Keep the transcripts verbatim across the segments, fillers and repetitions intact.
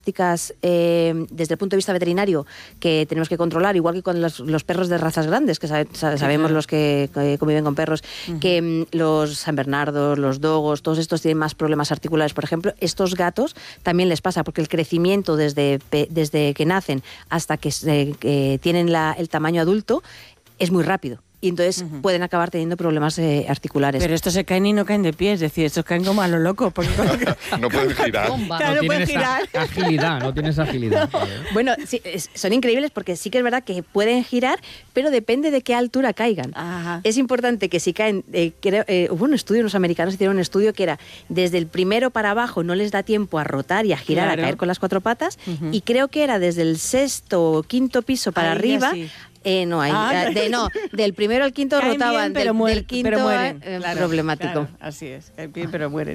Eh, desde el punto de vista veterinario que tenemos que controlar, igual que con los, los perros de razas grandes, que sabe, sabe, sabemos los que, que conviven con perros, uh-huh. que um, los San Bernardos, los dogos, todos estos tienen más problemas articulares, por ejemplo. Estos gatos también les pasa, porque el crecimiento desde, desde que nacen hasta que, se, que tienen la, el tamaño adulto es muy rápido. Y entonces uh-huh. pueden acabar teniendo problemas eh, articulares. Pero estos se caen y no caen de pie, es decir, estos caen como a lo loco. Porque... no pueden girar. Claro, no, no pueden girar. Agilidad, no tienes agilidad. Bueno, sí, es, son increíbles porque sí que es verdad que pueden girar, pero depende de qué altura caigan. Ajá. Es importante que si caen, eh, creo, eh, hubo un estudio, los americanos hicieron un estudio que era desde el primero para abajo no les da tiempo a rotar y a girar, claro. a caer con las cuatro patas, uh-huh. y creo que era desde el sexto o quinto piso para Ahí arriba... Eh, no, hay, ah, de, no, del primero al quinto caen rotaban, bien, del, mueren, del quinto pero mueren, eh, claro, problemático. Claro, así es, caen bien pero mueren.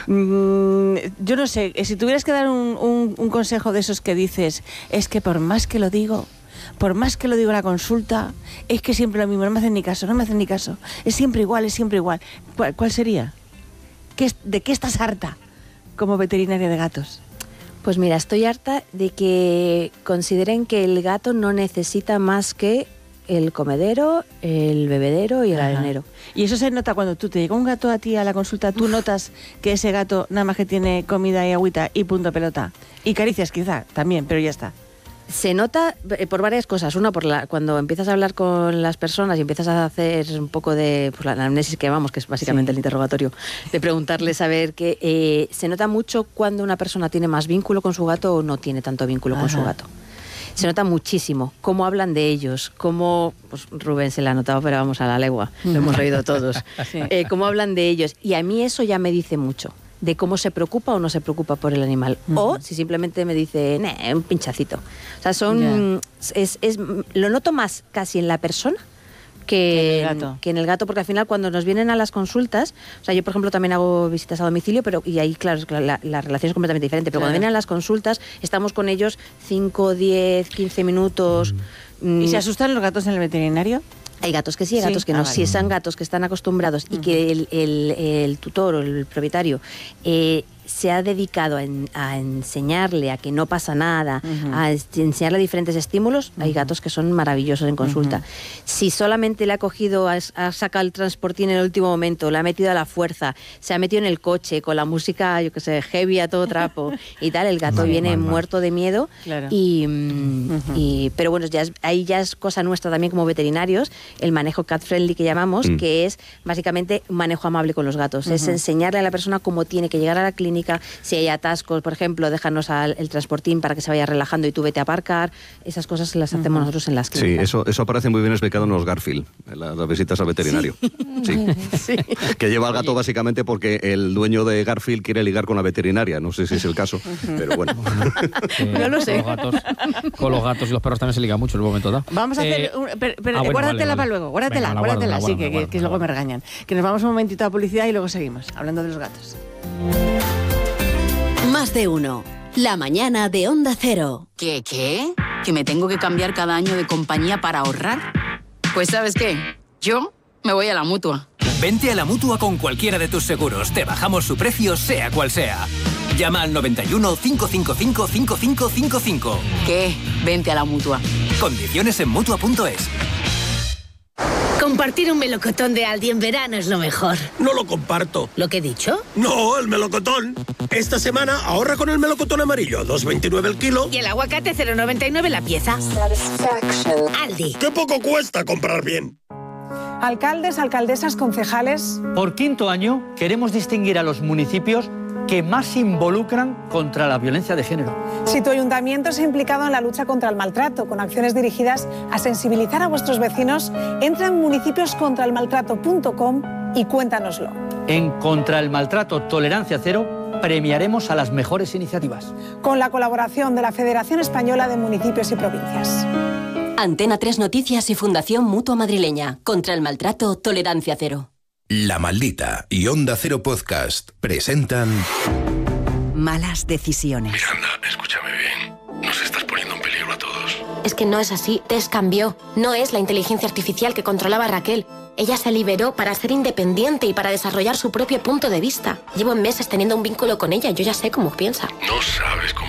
Mm, yo no sé, si tuvieras que dar un, un, un consejo de esos que dices, es que por más que lo digo, por más que lo digo en la consulta, es que siempre lo mismo, no me hacen ni caso, no me hacen ni caso, es siempre igual, es siempre igual. ¿Cuál, cuál sería? ¿Qué, ¿De qué estás harta como veterinaria de gatos? Pues mira, estoy harta de que consideren que el gato no necesita más que el comedero, el bebedero y el Ajá. arenero. Y eso se nota cuando tú te llega un gato a ti a la consulta, tú Uf. notas que ese gato nada más que tiene comida y agüita y punto pelota. Y caricias quizá también, pero ya está. Se nota por varias cosas. Una, por la, cuando empiezas a hablar con las personas y empiezas a hacer un poco de pues, la anamnesis que vamos, que es básicamente sí. el interrogatorio, de preguntarles a ver que eh, se nota mucho cuando una persona tiene más vínculo con su gato o no tiene tanto vínculo Ajá. con su gato. Se nota muchísimo cómo hablan de ellos, cómo, pues Rubén se la ha notado, pero vamos a la legua, lo hemos oído todos, sí. eh, cómo hablan de ellos. Y a mí eso ya me dice mucho de cómo se preocupa o no se preocupa por el animal. Uh-huh. O si simplemente me dice, nee, un pinchacito. O sea, son... Yeah. Es, es, lo noto más casi en la persona que, en el gato. que en el gato, porque al final cuando nos vienen a las consultas, o sea, yo por ejemplo también hago visitas a domicilio, pero y ahí claro, la, la relación es completamente diferente, pero claro. cuando vienen a las consultas estamos con ellos cinco, diez, quince minutos. Mm. ¿Y se asustan los gatos en el veterinario? Hay gatos que sí, hay gatos sí. que no. Ah, vale. Si son gatos que están acostumbrados uh-huh. y que el, el, el tutor o el propietario eh, se ha dedicado a, en, a enseñarle a que no pasa nada, uh-huh. a enseñarle diferentes estímulos, uh-huh. hay gatos que son maravillosos en consulta. Uh-huh. Si solamente le ha cogido, ha, ha sacado el transportín en el último momento, le ha metido a la fuerza, se ha metido en el coche con la música, yo qué sé, heavy a todo trapo y tal, el gato mal, viene mal, muerto mal. de miedo. Claro. Y, uh-huh. y, pero bueno, ya es, ahí ya es cosa nuestra también como veterinarios, el manejo cat friendly que llamamos, uh-huh. que es básicamente un manejo amable con los gatos. Uh-huh. Es enseñarle a la persona cómo tiene que llegar a la clínica. Si hay atascos, por ejemplo, déjanos al, el transportín para que se vaya relajando y tú vete a aparcar. Esas cosas las hacemos uh-huh. nosotros en las clínicas. Sí, eso, eso aparece muy bien explicado en los Garfield, en las, las visitas al veterinario. Sí. Sí. Sí. Que lleva al gato básicamente porque el dueño de Garfield quiere ligar con la veterinaria. No sé si es el caso, uh-huh. pero bueno. Eh, no lo sé. Con los, gatos, con los gatos y los perros también se liga mucho en un momento dado. Vamos a hacer... Eh, un, pero, pero, ah, bueno, guárdatela vale, para vale. luego, guárdatela, Venga, guárdatela, guardo, sí, guardo, que, guardo, que, que luego me regañan. Que nos vamos un momentito a publicidad y luego seguimos, hablando de los gatos. Más de uno. La mañana de Onda Cero. ¿Qué, qué? ¿Que me tengo que cambiar cada año de compañía para ahorrar? Pues ¿sabes qué? Yo me voy a la Mutua. Vente a la Mutua con cualquiera de tus seguros. Te bajamos su precio, sea cual sea. Llama al noventa y uno, cinco cinco cinco, cinco cinco cinco cinco. ¿Qué? Vente a la Mutua. Condiciones en Mutua punto es. Compartir un melocotón de Aldi en verano es lo mejor. No lo comparto. ¿Lo que he dicho? No, el melocotón. Esta semana ahorra con el melocotón amarillo, dos veintinueve el kilo. Y el aguacate cero noventa y nueve la pieza. Aldi. ¡Qué poco cuesta comprar bien! Alcaldes, alcaldesas, concejales. Por quinto año queremos distinguir a los municipios que más se involucran contra la violencia de género. Si tu ayuntamiento se ha implicado en la lucha contra el maltrato, con acciones dirigidas a sensibilizar a vuestros vecinos, entra en municipios contra el maltrato punto com y cuéntanoslo. En Contra el Maltrato Tolerancia Cero premiaremos a las mejores iniciativas. Con la colaboración de la Federación Española de Municipios y Provincias. Antena tres Noticias y Fundación Mutua Madrileña. Contra el Maltrato Tolerancia Cero. La Maldita y Onda Cero Podcast presentan... Malas decisiones. Miranda, escúchame bien. Nos estás poniendo en peligro a todos. Es que no es así. Tess cambió. No es la inteligencia artificial que controlaba a Raquel. Ella se liberó para ser independiente y para desarrollar su propio punto de vista. Llevo meses teniendo un vínculo con ella. Yo ya sé cómo piensa. No sabes cómo